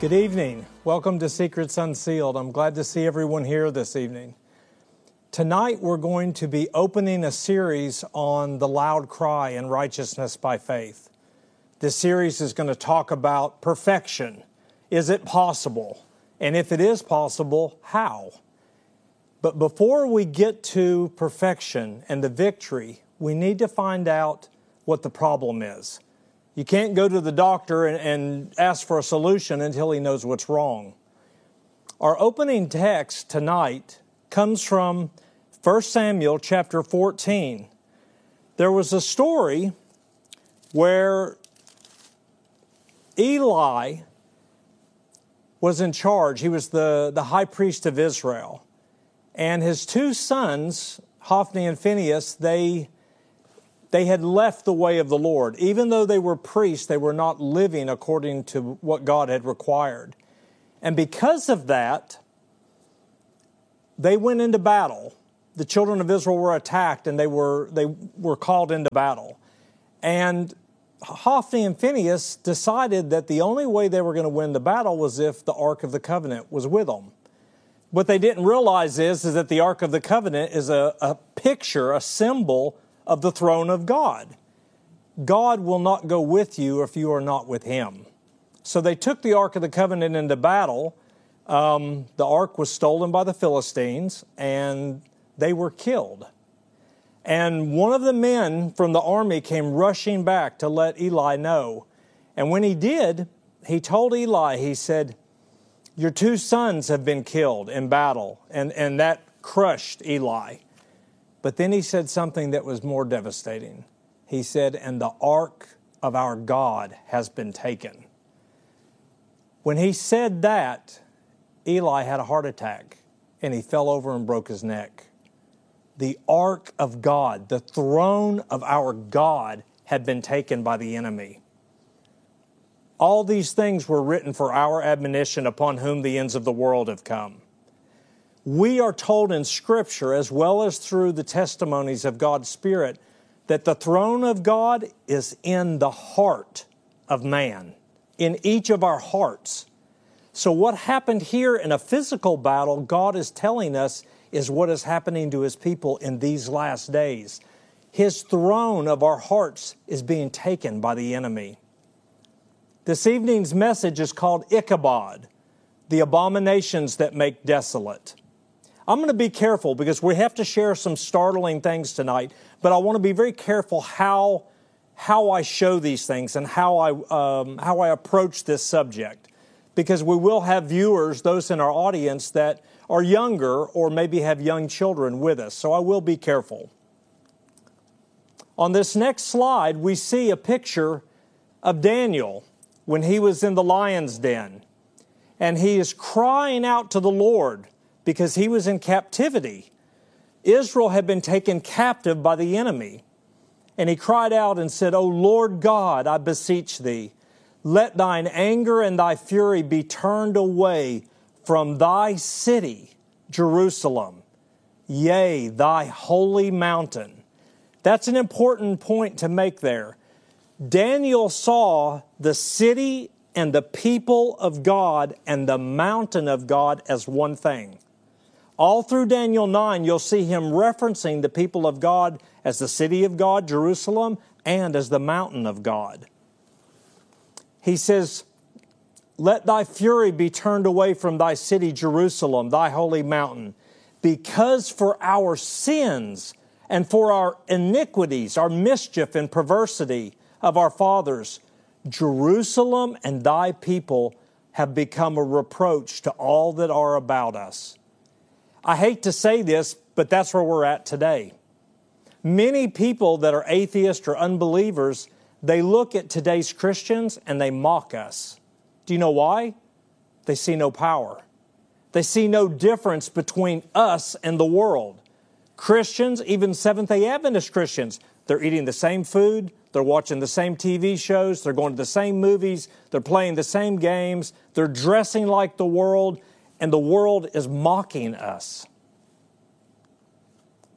Good evening. Welcome to Secrets Unsealed. I'm glad to see everyone here this evening. Tonight we're going to be opening a series on the loud cry and righteousness by faith. This series is going to talk about perfection. Is it possible? And if it is possible, how? But before we get to perfection and the victory, we need to find out what the problem is. You can't go to the doctor and ask for a solution until he knows what's wrong. Our opening text tonight comes from 1 Samuel chapter 14. There was a story where Eli was in charge. He was the high priest of Israel. And his two sons, Hophni and Phinehas, they had left the way of the Lord. Even though they were priests, they were not living according to what God had required. And because of that, they went into battle. The children of Israel were attacked and they were called into battle. And Hophni and Phinehas decided that the only way they were going to win the battle was if the Ark of the Covenant was with them. What they didn't realize is that the Ark of the Covenant is a picture, a symbol of the throne of God. God will not go with you if you are not with Him. So they took the Ark of the Covenant into battle. The Ark was stolen by the Philistines, and they were killed. And one of the men from the army came rushing back to let Eli know. And when he did, he told Eli, he said, "Your two sons have been killed in battle." And that crushed Eli. But then he said something that was more devastating. He said, "And the ark of our God has been taken." When he said that, Eli had a heart attack and he fell over and broke his neck. The ark of God, the throne of our God, had been taken by the enemy. All these things were written for our admonition, upon whom the ends of the world have come. We are told in Scripture, as well as through the testimonies of God's Spirit, that the throne of God is in the heart of man, in each of our hearts. So what happened here in a physical battle, God is telling us, is what is happening to His people in these last days. His throne of our hearts is being taken by the enemy. This evening's message is called Ichabod, the abominations that make desolate. I'm going to be careful because we have to share some startling things tonight, but I want to be very careful how I show these things and how I approach this subject, because we will have viewers, those in our audience that are younger or maybe have young children with us, so I will be careful. On this next slide, we see a picture of Daniel when he was in the lion's den, and he is crying out to the Lord because he was in captivity. Israel had been taken captive by the enemy. And he cried out and said, "O Lord God, I beseech Thee, let Thine anger and Thy fury be turned away from Thy city, Jerusalem, yea, Thy holy mountain." That's an important point to make there. Daniel saw the city and the people of God and the mountain of God as one thing. All through Daniel 9, you'll see him referencing the people of God as the city of God, Jerusalem, and as the mountain of God. He says, "Let Thy fury be turned away from Thy city, Jerusalem, Thy holy mountain, because for our sins and for our iniquities, our mischief and perversity of our fathers, Jerusalem and Thy people have become a reproach to all that are about us." I hate to say this, but that's where we're at today. Many people that are atheists or unbelievers, they look at today's Christians and they mock us. Do you know why? They see no power. They see no difference between us and the world. Christians, even Seventh-day Adventist Christians, they're eating the same food, they're watching the same TV shows, they're going to the same movies, they're playing the same games, they're dressing like the world, and the world is mocking us.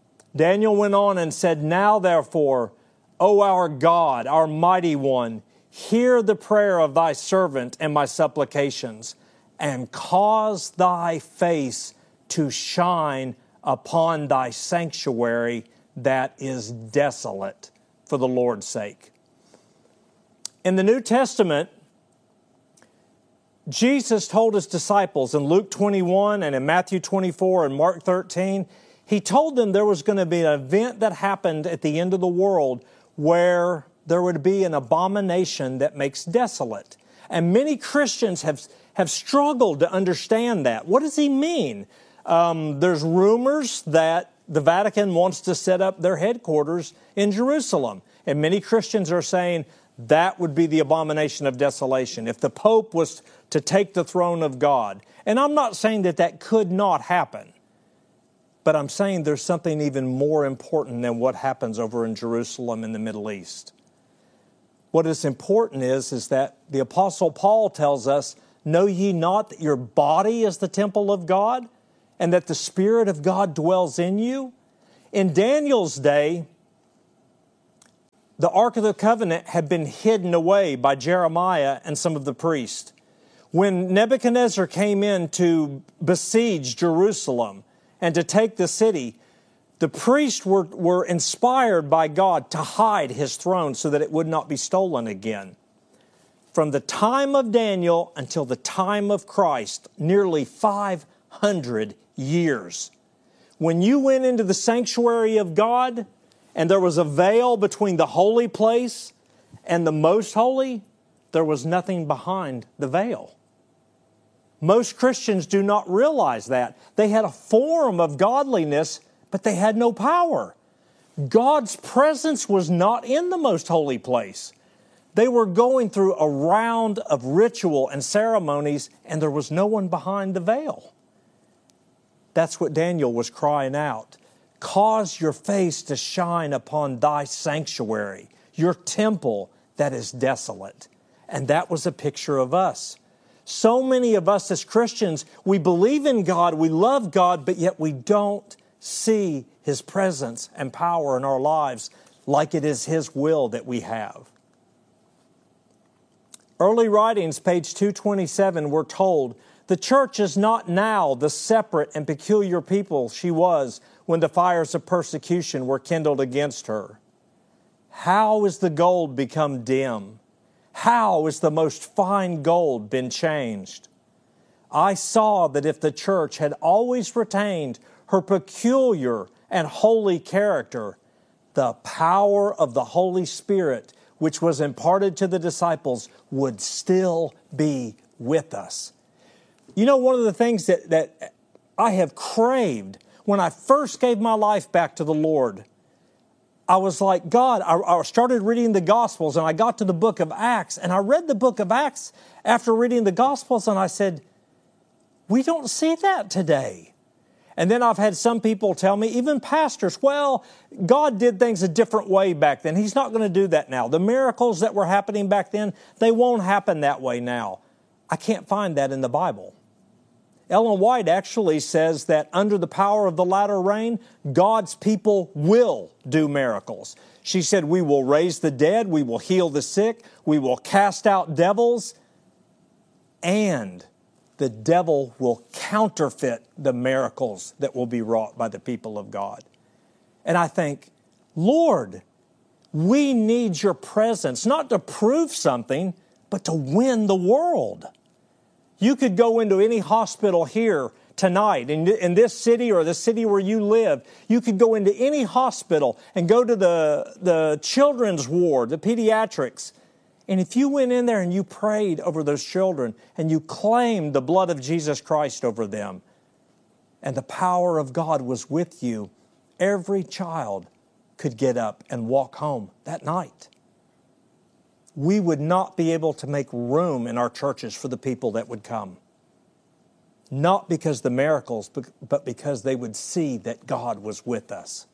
Daniel went on and said, "Now therefore, O our God, our mighty one, hear the prayer of thy servant and my supplications, and cause thy face to shine upon thy sanctuary that is desolate for the Lord's sake. In the New Testament, Jesus told His disciples in Luke 21 and in Matthew 24 and Mark 13, He told them there was going to be an event that happened at the end of the world where there would be an abomination that makes desolate. And many Christians have struggled to understand that. What does He mean? There's rumors that the Vatican wants to set up their headquarters in Jerusalem. And many Christians are saying that would be the abomination of desolation if the Pope was to take the throne of God. And I'm not saying that that could not happen. But I'm saying there's something even more important than what happens over in Jerusalem in the Middle East. What is important is that the Apostle Paul tells us, know ye not that your body is the temple of God and that the Spirit of God dwells in you? In Daniel's day, the Ark of the Covenant had been hidden away by Jeremiah and some of the priests. When Nebuchadnezzar came in to besiege Jerusalem and to take the city, the priests were inspired by God to hide His throne so that it would not be stolen again. From the time of Daniel until the time of Christ, nearly 500 years. When you went into the sanctuary of God and there was a veil between the holy place and the most holy, there was nothing behind the veil. Most Christians do not realize that. They had a form of godliness, but they had no power. God's presence was not in the most holy place. They were going through a round of ritual and ceremonies, and there was no one behind the veil. That's what Daniel was crying out. Cause your face to shine upon thy sanctuary, your temple that is desolate. And that was a picture of us. So many of us as Christians, we believe in God, we love God, but yet we don't see His presence and power in our lives like it is His will that we have. Early writings, page 227, we're told, the church is not now the separate and peculiar people she was when the fires of persecution were kindled against her. How is the gold become dim? How is the most fine gold been changed? I saw that if the church had always retained her peculiar and holy character, the power of the Holy Spirit, which was imparted to the disciples, would still be with us. You know, one of the things that I have craved when I first gave my life back to the Lord, I was like, God, I started reading the Gospels and I got to the book of Acts, and I read the book of Acts after reading the Gospels, and I said, we don't see that today. And then I've had some people tell me, even pastors, well, God did things a different way back then. He's not going to do that now. The miracles that were happening back then, they won't happen that way now. I can't find that in the Bible. Ellen White actually says that under the power of the latter rain, God's people will do miracles. She said, we will raise the dead, we will heal the sick, we will cast out devils, and the devil will counterfeit the miracles that will be wrought by the people of God. And I think, Lord, we need your presence, not to prove something, but to win the world. You could go into any hospital here tonight, in this city or the city where you live. You could go into any hospital and go to the children's ward, the pediatrics. And if you went in there and you prayed over those children and you claimed the blood of Jesus Christ over them, and the power of God was with you, every child could get up and walk home that night. We would not be able to make room in our churches for the people that would come. Not because of the miracles, but because they would see that God was with us.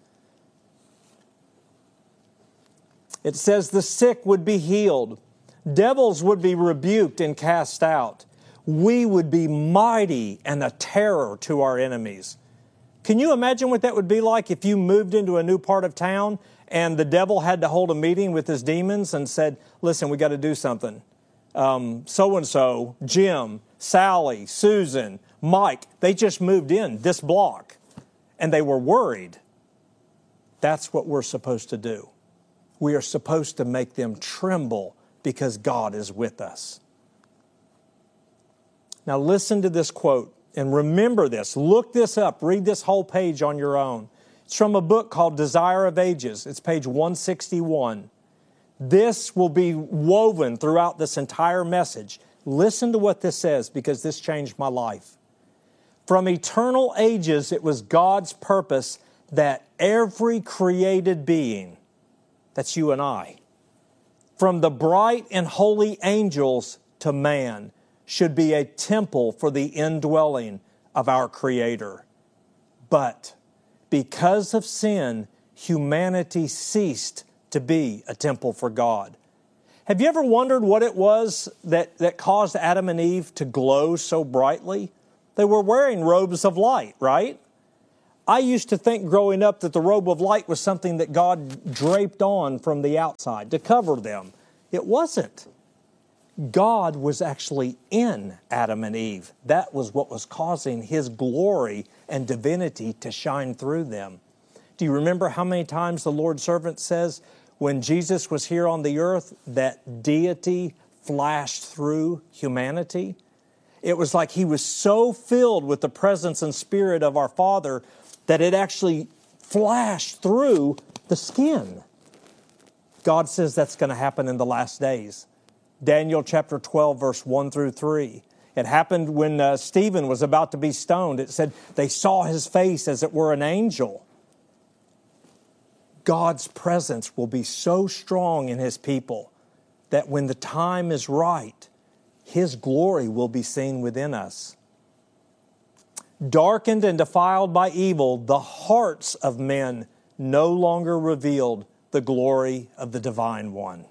It says the sick would be healed. Devils would be rebuked and cast out. We would be mighty and a terror to our enemies. Can you imagine what that would be like if you moved into a new part of town and the devil had to hold a meeting with his demons and said, listen, we got to do something. So-and-so, Jim, Sally, Susan, Mike, they just moved in this block, and they were worried. That's what we're supposed to do. We are supposed to make them tremble because God is with us. Now listen to this quote and remember this. Look this up. Read this whole page on your own. It's from a book called Desire of Ages. It's page 161. This will be woven throughout this entire message. Listen to what this says because this changed my life. From eternal ages, it was God's purpose that every created being, that's you and I, from the bright and holy angels to man, should be a temple for the indwelling of our Creator. But because of sin, humanity ceased to be a temple for God. Have you ever wondered what it was that caused Adam and Eve to glow so brightly? They were wearing robes of light, right? I used to think growing up that the robe of light was something that God draped on from the outside to cover them. It wasn't. God was actually in Adam and Eve. That was what was causing His glory and divinity to shine through them. Do you remember how many times the Lord's servant says, when Jesus was here on the earth, that deity flashed through humanity? It was like He was so filled with the presence and spirit of our Father that it actually flashed through the skin. God says that's going to happen in the last days. Daniel chapter 12, verse 1 through 3. It happened when Stephen was about to be stoned. It said they saw his face as it were an angel. God's presence will be so strong in His people that when the time is right, His glory will be seen within us. Darkened and defiled by evil, the hearts of men no longer revealed the glory of the Divine One.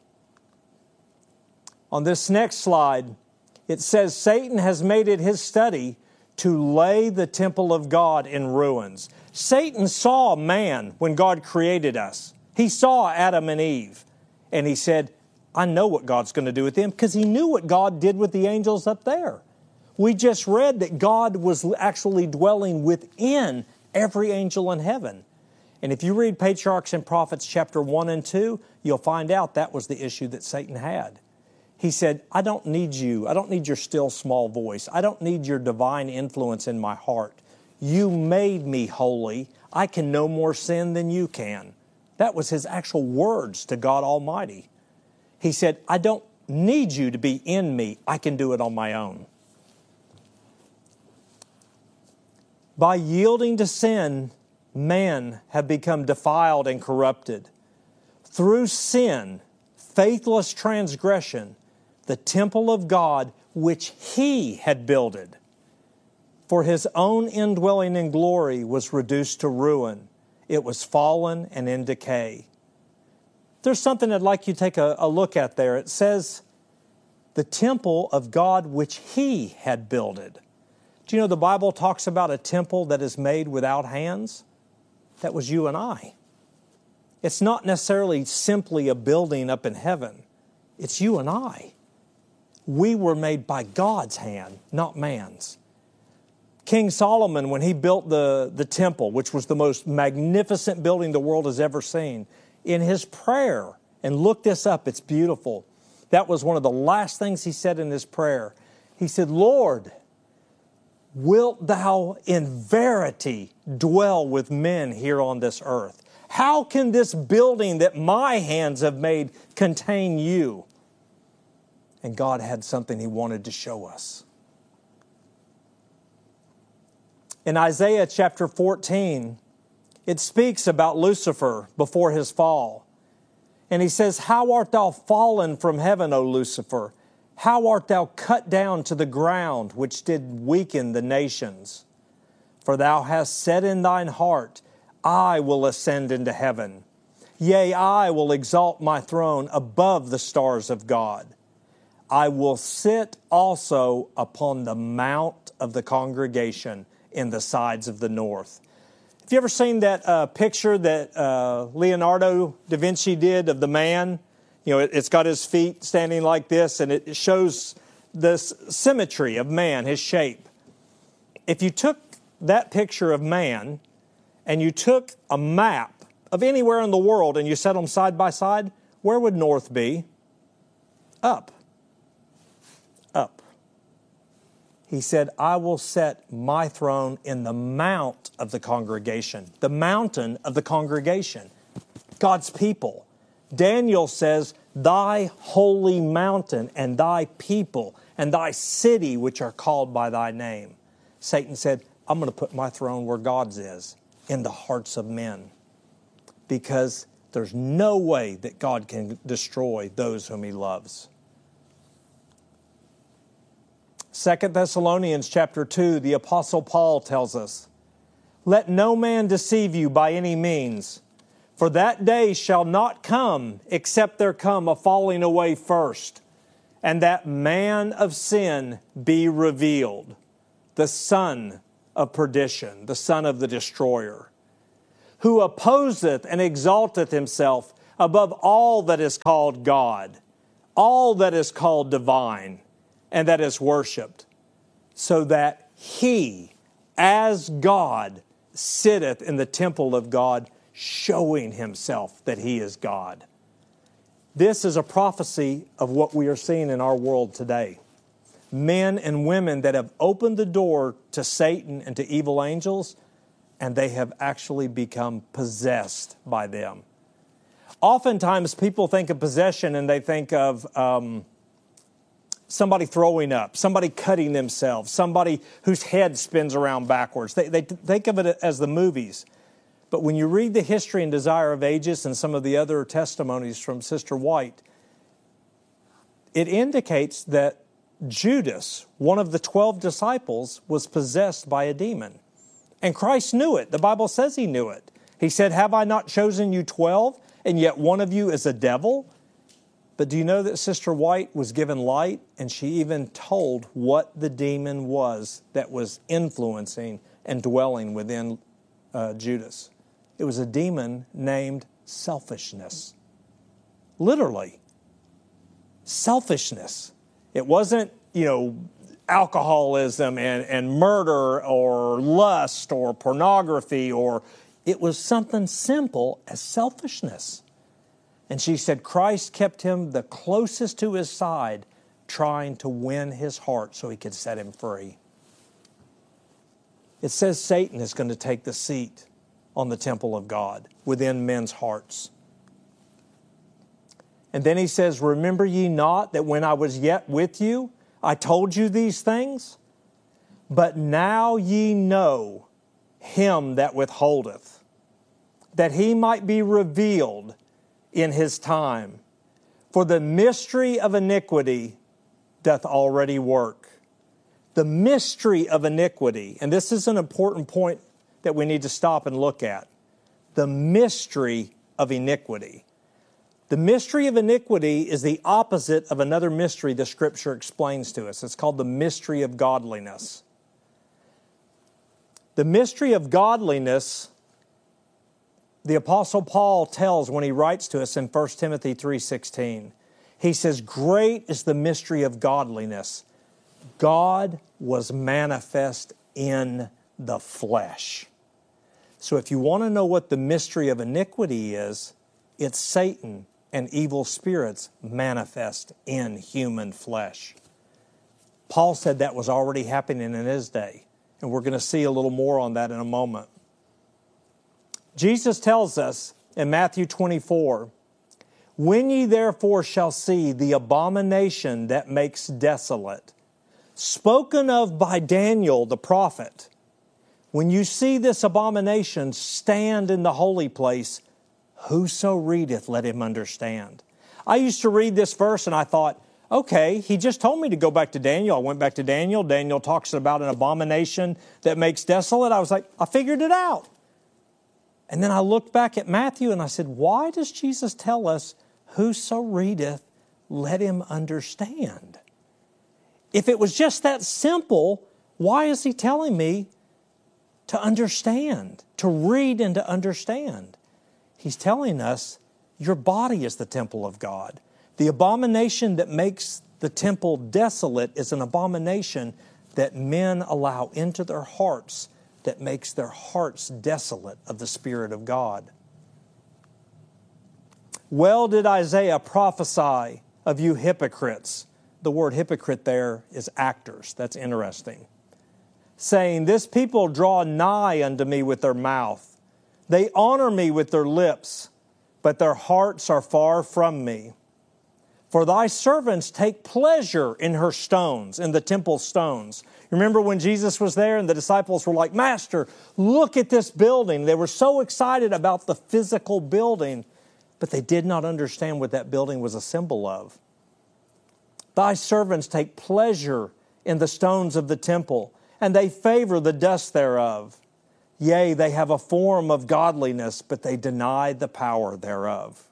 On this next slide, it says Satan has made it his study to lay the temple of God in ruins. Satan saw man when God created us. He saw Adam and Eve, and he said, I know what God's going to do with them, because he knew what God did with the angels up there. We just read that God was actually dwelling within every angel in heaven. And if you read Patriarchs and Prophets chapter 1 and 2, you'll find out that was the issue that Satan had. He said, I don't need you. I don't need your still small voice. I don't need your divine influence in my heart. You made me holy. I can no more sin than you can. That was his actual words to God Almighty. He said, I don't need you to be in me. I can do it on my own. By yielding to sin, men have become defiled and corrupted. Through sin, faithless transgression, the temple of God, which He had builded for His own indwelling in glory, was reduced to ruin. It was fallen and in decay. There's something I'd like you to take a look at there. It says, the temple of God which He had builded. Do you know the Bible talks about a temple that is made without hands? That was you and I. It's not necessarily simply a building up in heaven. It's you and I. We were made by God's hand, not man's. King Solomon, when he built the temple, which was the most magnificent building the world has ever seen, in his prayer, and look this up, it's beautiful. That was one of the last things he said in his prayer. He said, Lord, wilt thou in verity dwell with men here on this earth? How can this building that my hands have made contain you? And God had something He wanted to show us. In Isaiah chapter 14, it speaks about Lucifer before his fall. And he says, how art thou fallen from heaven, O Lucifer? How art thou cut down to the ground, which did weaken the nations? For thou hast said in thine heart, I will ascend into heaven. Yea, I will exalt my throne above the stars of God. I will sit also upon the mount of the congregation in the sides of the north. Have you ever seen that picture that Leonardo da Vinci did of the man? You know, it's got his feet standing like this, and it shows the symmetry of man, his shape. If you took that picture of man and you took a map of anywhere in the world and you set them side by side, where would north be? Up. Up. He said, I will set my throne in the mount of the congregation, the mountain of the congregation, God's people. Daniel says, thy holy mountain and thy people and thy city which are called by thy name. Satan said, I'm going to put my throne where God's is, in the hearts of men. Because there's no way that God can destroy those whom He loves. 2 Thessalonians chapter 2, the Apostle Paul tells us, let no man deceive you by any means, for that day shall not come except there come a falling away first, and that man of sin be revealed, the son of perdition, the son of the destroyer, who opposeth and exalteth himself above all that is called God, all that is called divine, and that is worshipped, so that he, as God, sitteth in the temple of God, showing himself that he is God. This is a prophecy of what we are seeing in our world today. Men and women that have opened the door to Satan and to evil angels, and they have actually become possessed by them. Oftentimes people think of possession and they think of somebody throwing up, somebody cutting themselves, somebody whose head spins around backwards. They think of it as the movies. But when you read the history and desire of ages and some of the other testimonies from Sister White, it indicates that Judas, one of the 12 disciples, was possessed by a demon. And Christ knew it. The Bible says He knew it. He said, have I not chosen you 12, and yet one of you is a devil? But do you know that Sister White was given light, and she even told what the demon was that was influencing and dwelling within Judas? It was a demon named selfishness. Literally. Selfishness. It wasn't, alcoholism and murder or lust or pornography, or it was something simple as selfishness. And she said Christ kept him the closest to his side, trying to win his heart so he could set him free. It says Satan is going to take the seat on the temple of God within men's hearts. And then he says, remember ye not that when I was yet with you, I told you these things? But now ye know him that withholdeth, that he might be revealed in his time. For the mystery of iniquity doth already work. The mystery of iniquity, and this is an important point that we need to stop and look at. The mystery of iniquity. The mystery of iniquity is the opposite of another mystery the Scripture explains to us. It's called the mystery of godliness. The mystery of godliness, the Apostle Paul tells when he writes to us in 1 Timothy 3:16. He says, great is the mystery of godliness. God was manifest in the flesh. So if you want to know what the mystery of iniquity is, it's Satan and evil spirits manifest in human flesh. Paul said that was already happening in his day, and we're going to see a little more on that in a moment. Jesus tells us in Matthew 24, when ye therefore shall see the abomination that makes desolate, spoken of by Daniel the prophet, when you see this abomination stand in the holy place, whoso readeth, let him understand. I used to read this verse and I thought, okay, he just told me to go back to Daniel. I went back to Daniel. Daniel talks about an abomination that makes desolate. I was like, I figured it out. And then I looked back at Matthew and I said, why does Jesus tell us, whoso readeth, let him understand? If it was just that simple, why is he telling me to understand, to read and to understand. He's telling us your body is the temple of God. The abomination that makes the temple desolate is an abomination that men allow into their hearts that makes their hearts desolate of the Spirit of God. Well did Isaiah prophesy of you hypocrites. The word hypocrite there is actors. That's interesting. Saying, this people draw nigh unto me with their mouth. They honor me with their lips, but their hearts are far from me. For thy servants take pleasure in her stones, in the temple stones. Remember when Jesus was there and the disciples were like, Master, look at this building. They were so excited about the physical building, but they did not understand what that building was a symbol of. Thy servants take pleasure in the stones of the temple, and they favor the dust thereof. Yea, they have a form of godliness, but they deny the power thereof.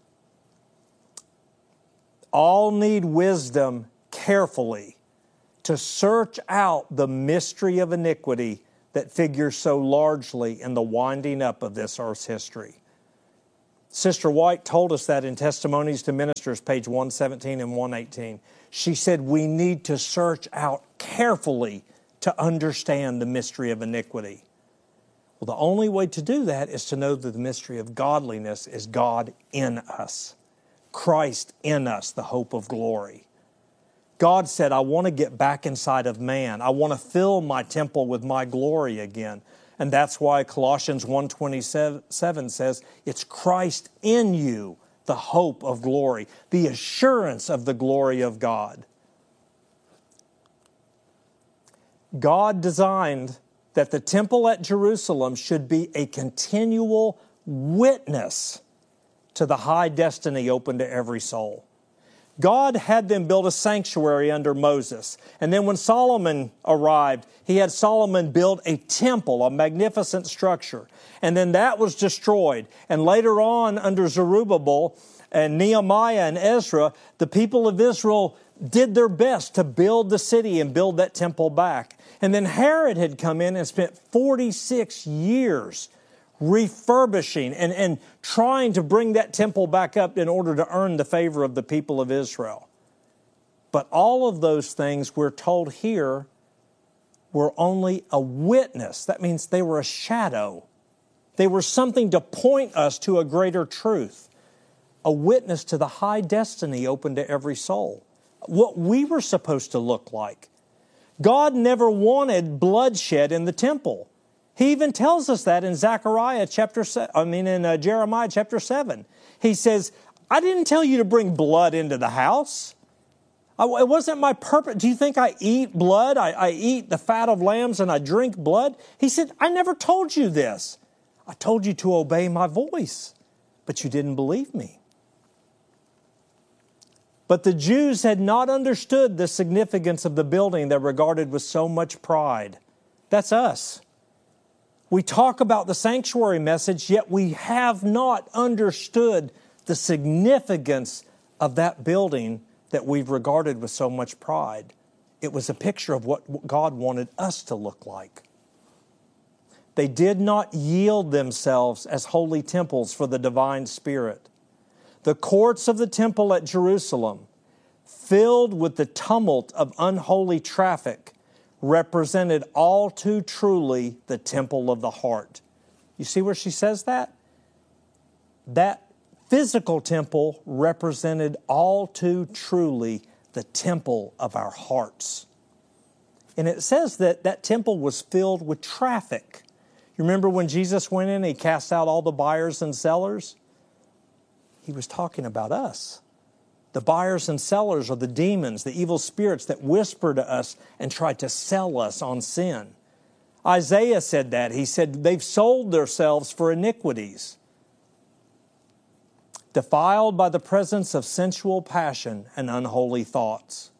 All need wisdom carefully to search out the mystery of iniquity that figures so largely in the winding up of this earth's history. Sister White told us that in Testimonies to Ministers, page 117 and 118. She said we need to search out carefully to understand the mystery of iniquity. Well, the only way to do that is to know that the mystery of godliness is God in us. Christ in us, the hope of glory. God said, I want to get back inside of man. I want to fill my temple with my glory again. And that's why Colossians 1:27 says, it's Christ in you, the hope of glory, the assurance of the glory of God. God designed that the temple at Jerusalem should be a continual witness to the high destiny open to every soul. God had them build a sanctuary under Moses. And then when Solomon arrived, he had Solomon build a temple, a magnificent structure. And then that was destroyed. And later on, under Zerubbabel and Nehemiah and Ezra, the people of Israel did their best to build the city and build that temple back. And then Herod had come in and spent 46 years refurbishing and trying to bring that temple back up in order to earn the favor of the people of Israel. But all of those things, we're told here, were only a witness. That means they were a shadow. They were something to point us to a greater truth. A witness to the high destiny open to every soul. What we were supposed to look like. God never wanted bloodshed in the temple. He even tells us that in Jeremiah chapter 7. He says, I didn't tell you to bring blood into the house. It wasn't my purpose. Do you think I eat blood? I eat the fat of lambs and I drink blood? He said, I never told you this. I told you to obey my voice, but you didn't believe me. But the Jews had not understood the significance of the building they regarded with so much pride. That's us. We talk about the sanctuary message, yet we have not understood the significance of that building that we've regarded with so much pride. It was a picture of what God wanted us to look like. They did not yield themselves as holy temples for the divine Spirit. The courts of the temple at Jerusalem, filled with the tumult of unholy traffic, represented all too truly the temple of the heart. You see where she says that? That physical temple represented all too truly the temple of our hearts. And it says that that temple was filled with traffic. You remember when Jesus went in and He cast out all the buyers and sellers? He was talking about us. The buyers and sellers are the demons, the evil spirits that whisper to us and try to sell us on sin. Isaiah said that. He said they've sold themselves for iniquities. Defiled by the presence of sensual passion and unholy thoughts.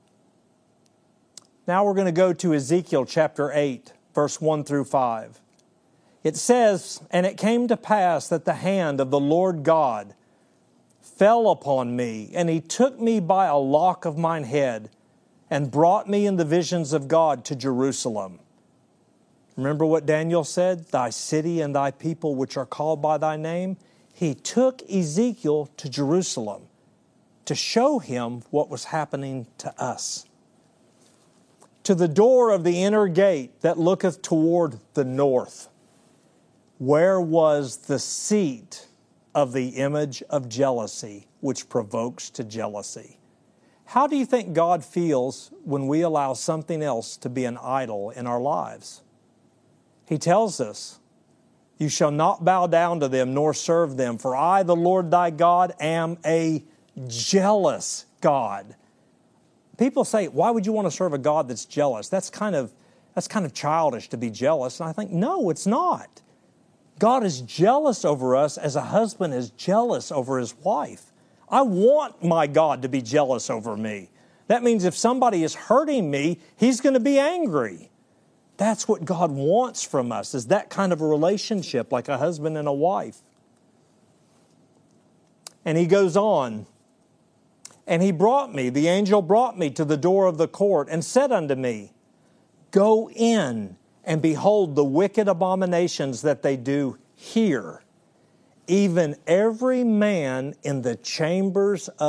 Now we're going to go to Ezekiel chapter 8, verse 1 through 5. It says, And it came to pass that the hand of the Lord God fell upon me, and He took me by a lock of mine head, and brought me in the visions of God to Jerusalem. Remember what Daniel said? Thy city and thy people which are called by thy name. He took Ezekiel to Jerusalem to show him what was happening to us. To the door of the inner gate that looketh toward the north, where was the seat of the image of jealousy, which provokes to jealousy. How do you think God feels when we allow something else to be an idol in our lives? He tells us, you shall not bow down to them nor serve them, for I, the Lord thy God, am a jealous God. People say, why would you want to serve a God that's jealous? That's kind of childish to be jealous. And I think, no, it's not. God is jealous over us as a husband is jealous over his wife. I want my God to be jealous over me. That means if somebody is hurting me, He's going to be angry. That's what God wants from us, is that kind of a relationship, like a husband and a wife. And he goes on, and the angel brought me to the door of the court and said unto me, go in and behold the wicked abominations that they do here, even every man in the chambers of